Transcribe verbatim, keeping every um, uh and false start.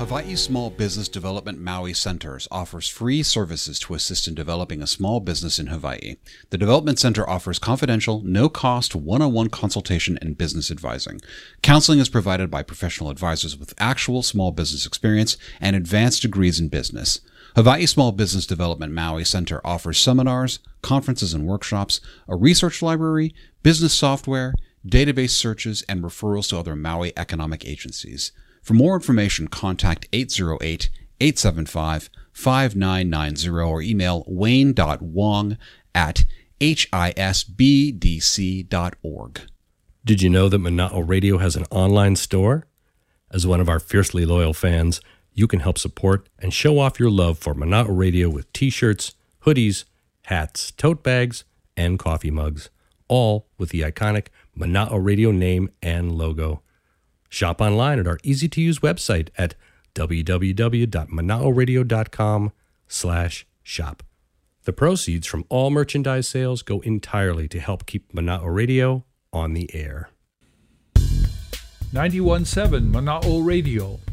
Hawaii Small Business Development Maui Centers offers free services to assist in developing a small business in Hawaii. The Development Center offers confidential, no-cost, one-on-one consultation and business advising. Counseling is provided by professional advisors with actual small business experience and advanced degrees in business. Hawaii Small Business Development Maui Center offers seminars, conferences and workshops, a research library, business software, database searches, and referrals to other Maui economic agencies. For more information, contact eight oh eight, eight seven five, five nine nine zero or email wayne dot wong at hisbdc dot org. Did you know that Mana'o Radio has an online store? As one of our fiercely loyal fans, you can help support and show off your love for Mana'o Radio with t-shirts, hoodies, hats, tote bags, and coffee mugs, all with the iconic Mana'o Radio name and logo. Shop online at our easy-to-use website at w w w dot mana'o radio dot com slash shop. The proceeds from all merchandise sales go entirely to help keep Mana'o Radio on the air. ninety-one point seven Mana'o Radio,